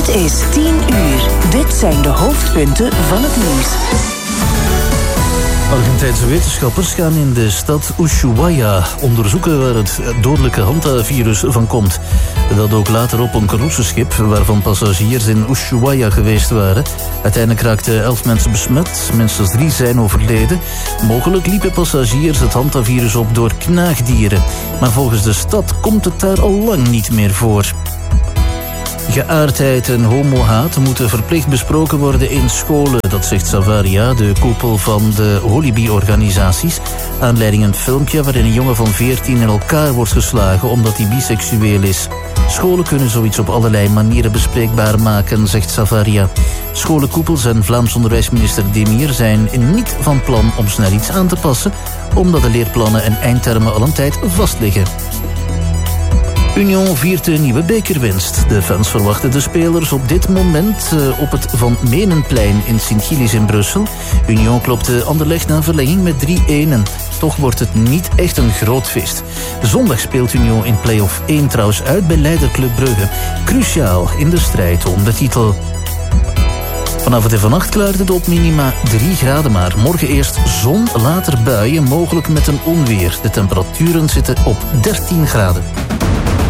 Het is 10 uur. Dit zijn de hoofdpunten van het nieuws. Argentijnse wetenschappers gaan in de stad Ushuaia onderzoeken waar het dodelijke hantavirus van komt. Dat ook later op een cruiseschip waarvan passagiers in Ushuaia geweest waren. Uiteindelijk raakten 11 mensen besmet, minstens 3 zijn overleden. Mogelijk liepen passagiers het hantavirus op door knaagdieren. Maar volgens de stad komt het daar al lang niet meer voor. Geaardheid en homohaat moeten verplicht besproken worden in scholen. Dat zegt Savaria, de koepel van de Holibi-organisaties. Aanleiding een filmpje waarin een jongen van 14 in elkaar wordt geslagen omdat hij biseksueel is. Scholen kunnen zoiets op allerlei manieren bespreekbaar maken, zegt Savaria. Scholenkoepels en Vlaams onderwijsminister Demir zijn niet van plan om snel iets aan te passen, omdat de leerplannen en eindtermen al een tijd vastliggen. Union viert de nieuwe bekerwinst. De fans verwachten de spelers op dit moment op het Van Menenplein in Sint-Gilles in Brussel. Union klopte Anderlecht na verlenging met 3-1. Toch wordt het niet echt een groot feest. Zondag speelt Union in play-off 1 trouwens uit bij leider Club Brugge. Cruciaal in de strijd om de titel. Vanavond en vannacht klaart het op minima 3 graden maar. Morgen eerst zon, later buien, mogelijk met een onweer. De temperaturen zitten op 13 graden.